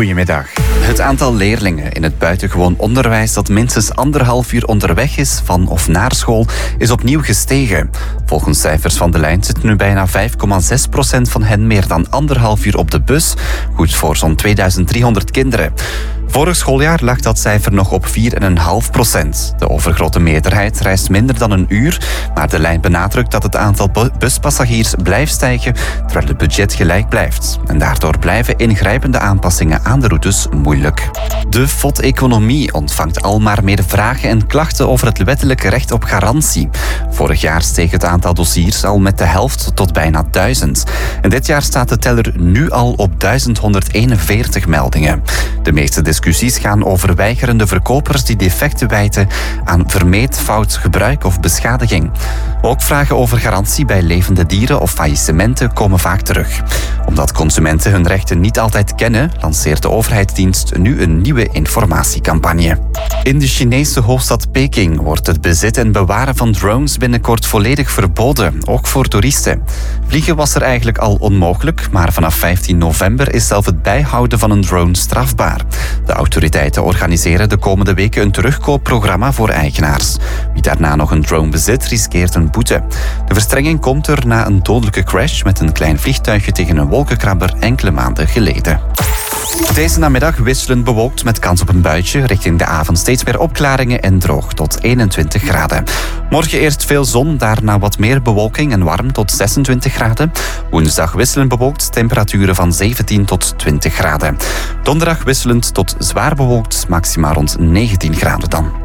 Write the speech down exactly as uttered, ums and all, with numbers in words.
Goedemiddag. Het aantal leerlingen in het buitengewoon onderwijs dat minstens anderhalf uur onderweg is van of naar school is opnieuw gestegen. Volgens cijfers van De Lijn zit nu bijna vijf komma zes procent van hen meer dan anderhalf uur op de bus. Goed voor zo'n tweeduizend driehonderd kinderen. Vorig schooljaar lag dat cijfer nog op vier komma vijf procent. De overgrote meerderheid reist minder dan een uur, maar De Lijn benadrukt dat het aantal buspassagiers blijft stijgen, terwijl het budget gelijk blijft. En daardoor blijven ingrijpende aanpassingen aan de routes moeilijk. De F O D-economie ontvangt al maar meer vragen en klachten over het wettelijke recht op garantie. Vorig jaar steeg het aantal dossiers al met de helft tot bijna duizend. En dit jaar staat de teller nu al op duizend honderdeenenveertig meldingen. De meeste discussies gaan over weigerende verkopers die defecten wijten aan vermeend fout gebruik of beschadiging. Ook vragen over garantie bij levende dieren of faillissementen komen vaak terug. Omdat consumenten hun rechten niet altijd kennen, lanceert de overheidsdienst nu een nieuwe informatiecampagne. In de Chinese hoofdstad Peking wordt het bezit en bewaren van drones binnenkort volledig verboden, ook voor toeristen. Vliegen was er eigenlijk al onmogelijk, maar vanaf vijftien november is zelf het bijhouden van een drone strafbaar. De autoriteiten organiseren de komende weken een terugkoopprogramma voor eigenaars. Wie daarna nog een drone bezit, riskeert een boete. De verstrenging komt er na een dodelijke crash met een klein vliegtuigje tegen een wolkenkrabber enkele maanden geleden. Deze namiddag wisselend bewolkt met kans op een buitje. Richting de avond steeds meer opklaringen en droog tot eenentwintig graden. Morgen eerst veel zon, daarna wat meer bewolking en warm tot zesentwintig graden. Woensdag wisselend bewolkt, temperaturen van zeventien tot twintig graden. Donderdag wisselend tot zwaar bewolkt, maxima rond negentien graden dan.